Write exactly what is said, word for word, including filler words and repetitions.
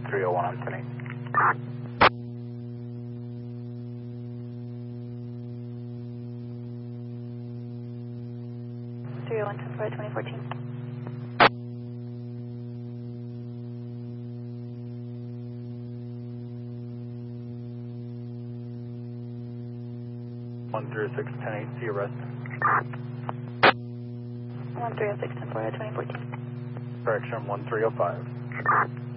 three oh one on ten eight. three oh one, ten four, twenty fourteen. one three oh six, ten eight, see arrest. one three oh six, ten four, twenty fourteen. Correction, one three oh five.